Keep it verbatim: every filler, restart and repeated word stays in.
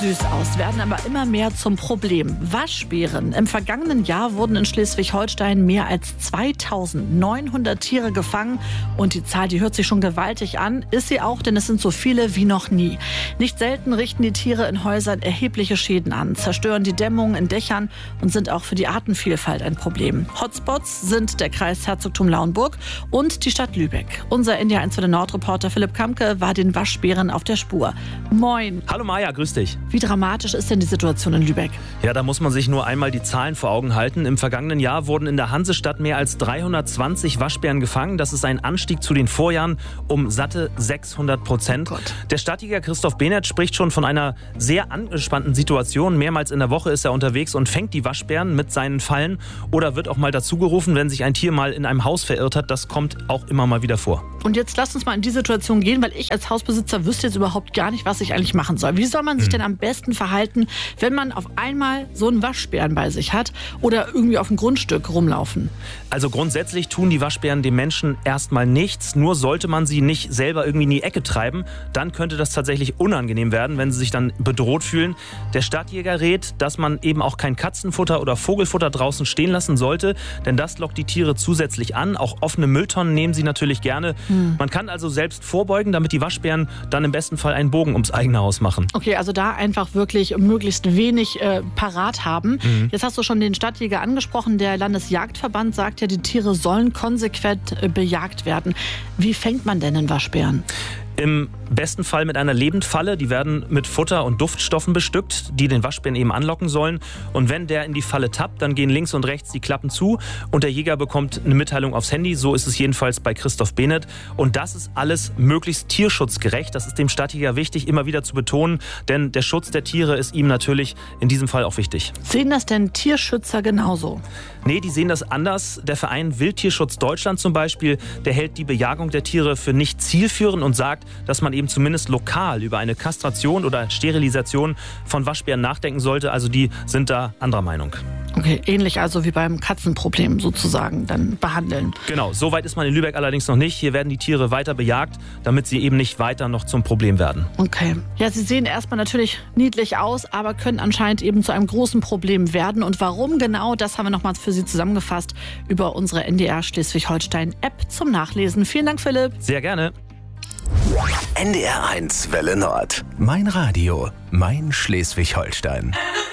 süß aus, werden aber immer mehr zum Problem. Waschbären. Im vergangenen Jahr wurden in Schleswig-Holstein mehr als zweitausendneunhundert Tiere gefangen. Und die Zahl, die hört sich schon gewaltig an. Ist sie auch, denn es sind so viele wie noch nie. Nicht selten richten die Tiere in Häusern erhebliche Schäden an, zerstören die Dämmungen in Dächern und sind auch für die Artenvielfalt ein Problem. Hotspots sind der Kreis Herzogtum Lauenburg und die Stadt Lübeck. Unser N D R eins Nord-Reporter Philipp Kamke war den Waschbären auf der Spur. Moin. Hallo Maja, grüß dich. Wie dramatisch ist denn die Situation in Lübeck? Ja, da muss man sich nur einmal die Zahlen vor Augen halten. Im vergangenen Jahr wurden in der Hansestadt mehr als dreihundertzwanzig Waschbären gefangen. Das ist ein Anstieg zu den Vorjahren um satte sechshundert Prozent. Oh Gott. Der Stadtjäger Christoph Behnert spricht schon von einer sehr angespannten Situation. Mehrmals in der Woche ist er unterwegs und fängt die Waschbären mit seinen Fallen oder wird auch mal dazugerufen, wenn sich ein Tier mal in einem Haus verirrt hat. Das kommt auch immer mal wieder vor. Und jetzt lasst uns mal in die Situation gehen, weil ich als Hausbesitzer wüsste jetzt überhaupt gar nicht, was ich eigentlich machen soll. Wie soll man sich denn am besten verhalten, wenn man auf einmal so einen Waschbären bei sich hat oder irgendwie auf dem Grundstück rumlaufen? Also grundsätzlich tun die Waschbären dem Menschen erstmal nichts, nur sollte man sie nicht selber irgendwie in die Ecke treiben, dann könnte das tatsächlich unangenehm werden, wenn sie sich dann bedroht fühlen. Der Stadtjäger rät, dass man eben auch kein Katzenfutter oder Vogelfutter draußen stehen lassen sollte, denn das lockt die Tiere zusätzlich an. Auch offene Mülltonnen nehmen sie natürlich gerne. Hm. Man kann also selbst vorbeugen, damit die Waschbären dann im besten Fall einen Bogen ums eigene Haus machen. Okay, also da einfach wirklich möglichst wenig äh, parat haben. Mhm. Jetzt hast du schon den Stadtjäger angesprochen. Der Landesjagdverband sagt ja, die Tiere sollen konsequent äh, bejagt werden. Wie fängt man denn einen Waschbären? Im besten Fall mit einer Lebendfalle. Die werden mit Futter und Duftstoffen bestückt, die den Waschbären eben anlocken sollen. Und wenn der in die Falle tappt, dann gehen links und rechts die Klappen zu und der Jäger bekommt eine Mitteilung aufs Handy. So ist es jedenfalls bei Christoph Behnert. Und das ist alles möglichst tierschutzgerecht. Das ist dem Stadtjäger wichtig, immer wieder zu betonen, denn der Schutz der Tiere ist ihm natürlich in diesem Fall auch wichtig. Sehen das denn Tierschützer genauso? Nee, die sehen das anders. Der Verein Wildtierschutz Deutschland zum Beispiel, der hält die Bejagung der Tiere für nicht zielführend und sagt, dass man eben zumindest lokal über eine Kastration oder Sterilisation von Waschbären nachdenken sollte. Also die sind da anderer Meinung. Okay, ähnlich also wie beim Katzenproblem sozusagen dann behandeln. Genau, so weit ist man in Lübeck allerdings noch nicht. Hier werden die Tiere weiter bejagt, damit sie eben nicht weiter noch zum Problem werden. Okay. Ja, sie sehen erstmal natürlich niedlich aus, aber können anscheinend eben zu einem großen Problem werden. Und warum genau, das haben wir nochmal für Sie zusammengefasst über unsere N D R Schleswig-Holstein-App zum Nachlesen. Vielen Dank, Philipp. Sehr gerne. N D R eins Welle Nord. Mein Radio, mein Schleswig-Holstein.